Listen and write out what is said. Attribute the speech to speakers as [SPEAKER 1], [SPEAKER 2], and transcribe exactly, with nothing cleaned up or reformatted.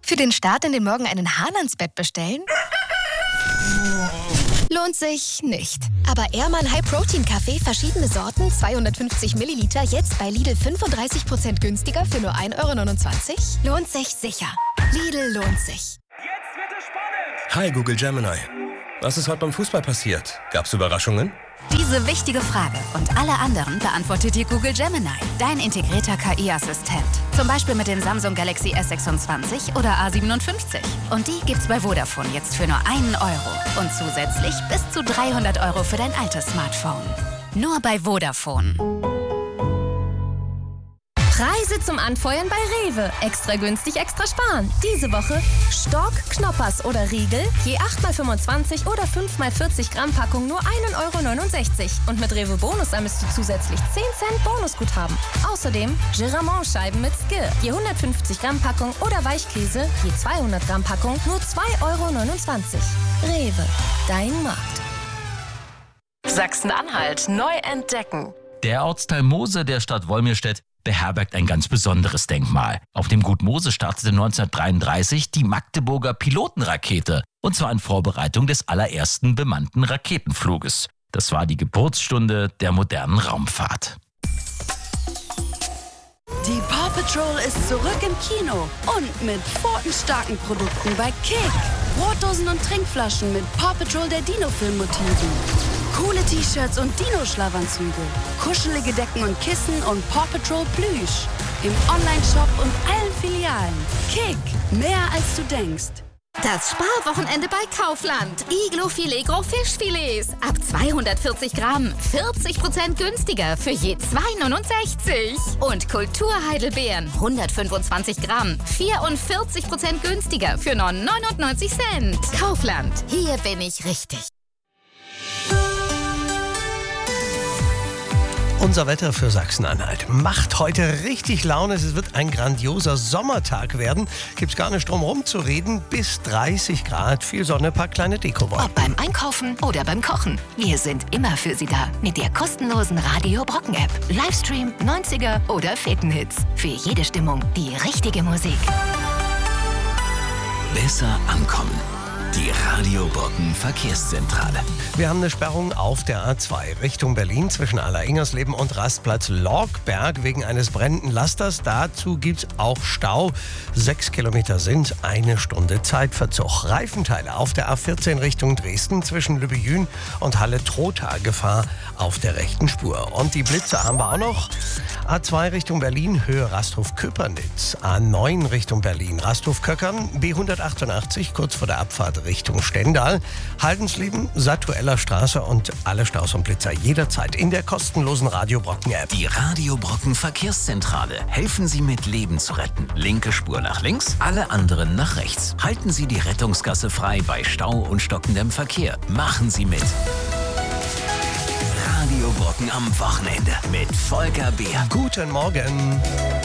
[SPEAKER 1] Für den Start in den Morgen einen Hahn ans Bett bestellen? Lohnt sich nicht. Aber Ehrmann High Protein Kaffee, verschiedene Sorten, zweihundertfünfzig Milliliter, jetzt bei Lidl fünfunddreißig Prozent günstiger für nur ein Euro neunundzwanzig? Lohnt sich sicher. Lidl lohnt sich.
[SPEAKER 2] Jetzt wird es spannend!
[SPEAKER 3] Hi Google Gemini. Was ist heute beim Fußball passiert? Gab's Überraschungen?
[SPEAKER 4] Diese wichtige Frage und alle anderen beantwortet dir Google Gemini, dein integrierter K I-Assistent. Zum Beispiel mit dem Samsung Galaxy S sechsundzwanzig oder A siebenundfünfzig. Und die gibt's bei Vodafone jetzt für nur einen Euro. Und zusätzlich bis zu dreihundert Euro für dein altes Smartphone. Nur bei Vodafone.
[SPEAKER 5] Preise zum Anfeuern bei Rewe. Extra günstig, extra sparen. Diese Woche Stork, Knoppers oder Riegel, je acht mal fünfundzwanzig oder fünf mal vierzig Gramm Packung nur ein Euro neunundsechzig. Und mit Rewe Bonus sammelst du zusätzlich zehn Cent Bonusguthaben. Außerdem Giramont-Scheiben mit Skir, je hundertfünfzig Gramm Packung oder Weichkäse, je zweihundert Gramm Packung nur zwei Euro neunundzwanzig. Rewe, dein Markt.
[SPEAKER 6] Sachsen-Anhalt neu entdecken.
[SPEAKER 7] Der Ortsteil Moose der Stadt Wolmirstedt beherbergt ein ganz besonderes Denkmal. Auf dem Gut Moose startete neunzehnhundertdreiunddreißig die Magdeburger Pilotenrakete. Und zwar in Vorbereitung des allerersten bemannten Raketenfluges. Das war die Geburtsstunde der modernen Raumfahrt.
[SPEAKER 8] Die Paw Patrol ist zurück im Kino und mit pfotenstarken Produkten bei Kick. Brotdosen und Trinkflaschen mit Paw Patrol der Dino-Film-Motiven. Coole T-Shirts und Dino-Schlafanzüge. Kuschelige Decken und Kissen und Paw Patrol Plüsch. Im Online-Shop und allen Filialen. Kick, mehr als du denkst.
[SPEAKER 4] Das Sparwochenende bei Kaufland. Iglo-Filet Gros Fischfilets. Ab zweihundertvierzig Gramm. vierzig Prozent günstiger für je zwei neunundsechzig. Und Kulturheidelbeeren. hundertfünfundzwanzig Gramm. vierundvierzig Prozent günstiger für nur neunundneunzig Cent. Kaufland. Hier bin ich richtig.
[SPEAKER 9] Unser Wetter für Sachsen-Anhalt macht heute richtig Laune. Es wird ein grandioser Sommertag werden. Gibt's gar nicht drum herum zu reden. Bis dreißig Grad, viel Sonne, paar kleine Dekowolken.
[SPEAKER 6] Ob beim Einkaufen oder beim Kochen. Wir sind immer für Sie da. Mit der kostenlosen Radio Brocken App. Livestream, neunziger oder Fetenhits. Für jede Stimmung die richtige Musik.
[SPEAKER 10] Besser ankommen. Die Radio Brocken Verkehrszentrale.
[SPEAKER 9] Wir haben eine Sperrung auf der A zwei Richtung Berlin zwischen Aller-Ingersleben und Rastplatz Lorgberg wegen eines brennenden Lasters. Dazu gibt es auch Stau. Sechs Kilometer sind eine Stunde Zeitverzug. Reifenteile auf der A vierzehn Richtung Dresden zwischen Lübbejün und Halle-Trotha. Gefahr auf der rechten Spur. Und die Blitze haben wir auch noch. A zwei Richtung Berlin, Höhe Rasthof-Köpernitz. A neun Richtung Berlin, Rasthof-Köckern. B hundertachtundachtzig, kurz vor der Abfahrt Richtung Stendal. Haldensleben, Satueller Straße und alle Staus und Blitzer jederzeit in der kostenlosen Radio Brocken App.
[SPEAKER 10] Die Radio Brocken Verkehrszentrale. Helfen Sie mit, Leben zu retten. Linke Spur nach links, alle anderen nach rechts. Halten Sie die Rettungsgasse frei bei Stau und stockendem Verkehr. Machen Sie mit. Radio Brocken am Wochenende mit Volker Beer.
[SPEAKER 9] Guten Morgen.